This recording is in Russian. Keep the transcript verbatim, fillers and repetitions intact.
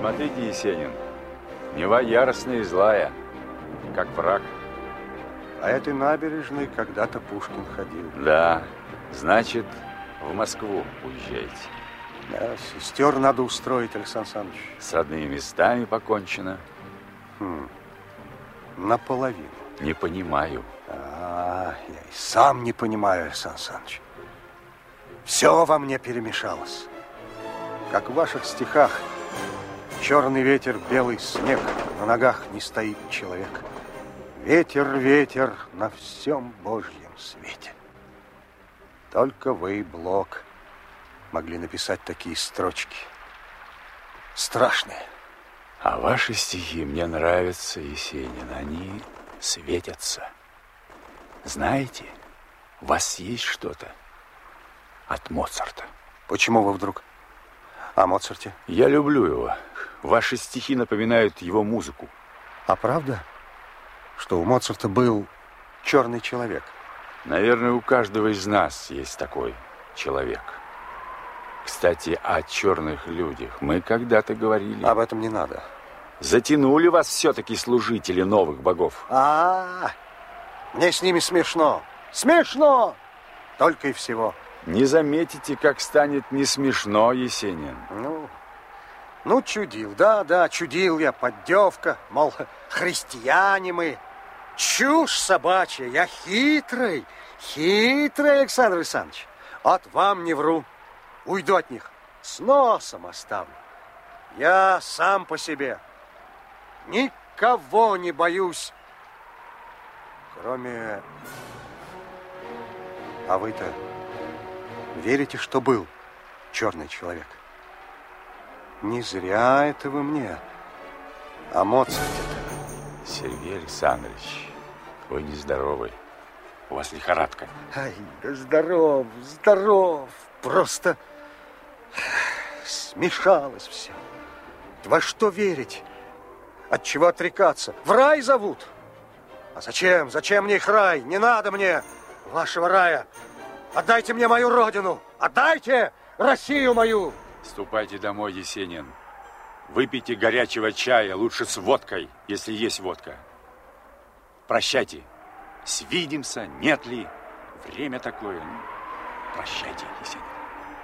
Смотрите, Есенин, Нева яростная и злая, как враг. А этой набережной когда-то Пушкин ходил. Да, значит, в Москву уезжаете. Да, сестер надо устроить, Александр Александрович. С родными местами покончено. Хм. Наполовину. Не понимаю. А, я и сам не понимаю, Александр Александрович. Все во мне перемешалось. Как в ваших стихах. Черный ветер, белый снег, на ногах не стоит человек. Ветер, ветер на всем Божьем свете. Только вы, Блок, могли написать такие строчки. Страшные. А ваши стихи мне нравятся, Есенин. Они светятся. Знаете, у вас есть что-то от Моцарта. Почему вы вдруг о Моцарте? Я люблю его. Ваши стихи напоминают его музыку. А правда, что у Моцарта был черный человек? Наверное, у каждого из нас есть такой человек. Кстати, о черных людях мы когда-то говорили. Об этом не надо. Затянули вас все-таки служители новых богов. А, мне с ними смешно. Смешно! Только и всего. Не заметите, как станет не смешно, Есенин. Ну, ну, чудил, да, да, чудил я, поддевка, мол, христиане мы. Чушь собачья, я хитрый, хитрый, Александр Александрович. От вам не вру, уйду от них, с носом оставлю. Я сам по себе, никого не боюсь, кроме... А вы-то верите, что был черный человек? Не зря это вы мне о Моцарте-то. Сергей Александрович, вы нездоровый. У вас лихорадка. Ай, да здоров, здоров. Просто смешалось все. Во что верить? От чего отрекаться? В рай зовут. А зачем? Зачем мне их рай? Не надо мне вашего рая. Отдайте мне мою родину. Отдайте Россию мою. Ступайте домой, Есенин. Выпейте горячего чая, лучше с водкой, если есть водка. Прощайте. Свидимся, нет ли? Время такое. Ну, прощайте, Есенин.